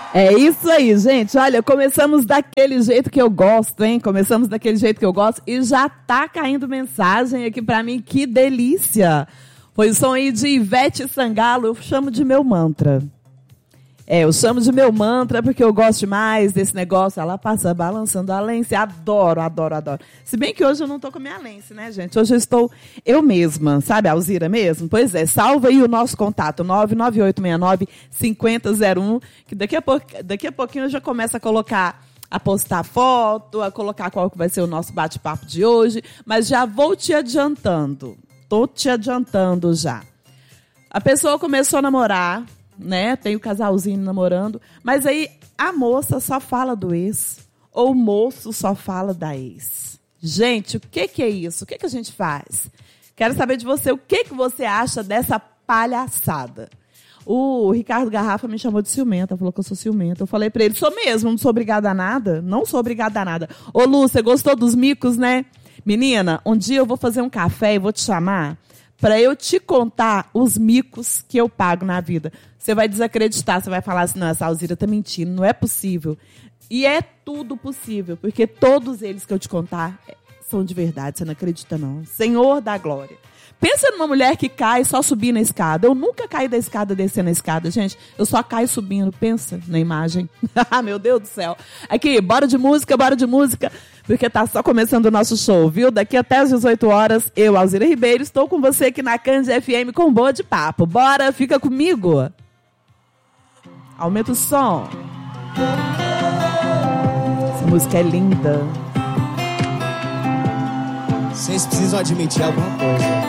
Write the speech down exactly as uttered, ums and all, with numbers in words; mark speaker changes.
Speaker 1: É isso aí, gente. Olha, começamos daquele jeito que eu gosto, hein? Começamos daquele jeito que eu gosto e já tá caindo mensagem aqui pra mim. Que delícia! Foi o som aí de Ivete Sangalo. Eu chamo de meu mantra. É, eu chamo de meu mantra porque eu gosto demais desse negócio. Ela passa balançando a lence. Adoro, adoro, adoro. Se bem que hoje eu não estou com a minha lence, né, gente? Hoje eu estou eu mesma, sabe, a Alzira mesmo? Pois é, salva aí o nosso contato, nove nove oito seis nove cinco zero zero um, que daqui a, pou... daqui a pouquinho eu já começo a colocar, a postar foto, a colocar qual que vai ser o nosso bate-papo de hoje, mas já vou te adiantando. Estou te adiantando já. A pessoa começou a namorar, né? Tem o casalzinho namorando, mas aí a moça só fala do ex, ou o moço só fala da ex. Gente, o que, que é isso? O que, que a gente faz? Quero saber de você, o que, que você acha dessa palhaçada? O Ricardo Garrafa me chamou de ciumenta, falou que eu sou ciumenta. Eu falei pra ele, sou mesmo, não sou obrigada a nada? Não sou obrigada a nada. Ô, Lu, você gostou dos micos, né? Menina, um dia eu vou fazer um café e vou te chamar para eu te contar os micos que eu pago na vida. Você vai desacreditar, você vai falar assim, não, essa Alzira está mentindo, não é possível. E é tudo possível, porque todos eles que eu te contar são de verdade, você não acredita não. Senhor da glória. Pensa numa mulher que cai só subindo a escada. Eu nunca caí da escada descendo a escada, gente. Eu só caio subindo. Pensa na imagem. Ah, meu Deus do céu. Aqui, bora de música, bora de música. Porque tá só começando o nosso show, viu? Daqui até às dezoito horas, eu, Alzira Ribeiro, estou com você aqui na Cândido F M com Boa de Papo. Bora, fica comigo. Aumenta o som. Essa música é linda.
Speaker 2: Vocês precisam admitir alguma coisa.